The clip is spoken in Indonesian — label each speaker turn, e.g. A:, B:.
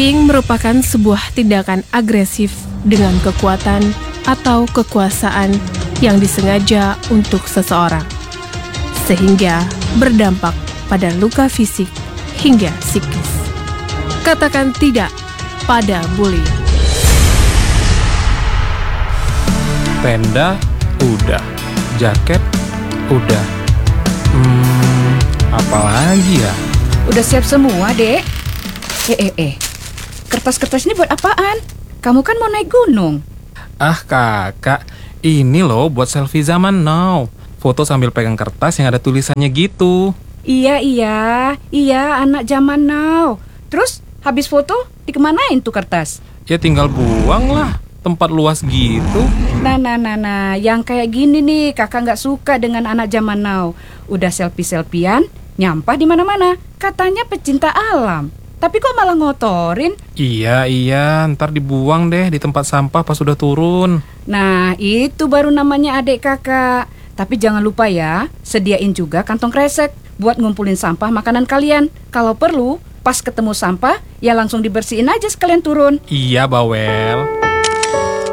A: Bullying merupakan sebuah tindakan agresif dengan kekuatan atau kekuasaan yang disengaja untuk seseorang, sehingga berdampak pada luka fisik hingga psikis. Katakan tidak pada bullying.
B: Tenda udah, jaket udah. Apalagi ya?
C: Udah siap semua, Dek? Kertas-kertas ini buat apaan? Kamu kan mau naik gunung.
B: Ah kakak, ini loh buat selfie zaman now. Foto sambil pegang kertas yang ada tulisannya gitu.
C: Iya, anak zaman now. Terus habis foto dikemanain tuh kertas?
B: Ya tinggal buang lah, tempat luas gitu.
C: Nah, yang kayak gini nih kakak nggak suka dengan anak zaman now. Udah selfie-selfian, nyampah di mana-mana. Katanya pecinta alam. Tapi kok malah ngotorin?
B: Iya, ntar dibuang deh di tempat sampah pas sudah turun.
C: Nah, itu baru namanya adik kakak. Tapi jangan lupa ya, sediain juga kantong kresek buat ngumpulin sampah makanan kalian. Kalau perlu, pas ketemu sampah, ya langsung dibersihin aja sekalian turun.
B: Iya, Bawel.